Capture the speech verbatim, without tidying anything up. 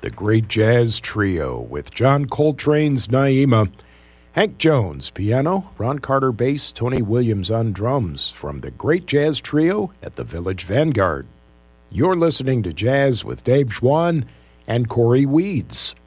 the Great Jazz Trio with John Coltrane's Naima, Hank Jones piano, Ron Carter bass, Tony Williams on drums from the Great Jazz Trio at the Village Vanguard. You're listening to Jazz with Dave Schwann and Corey Weeds.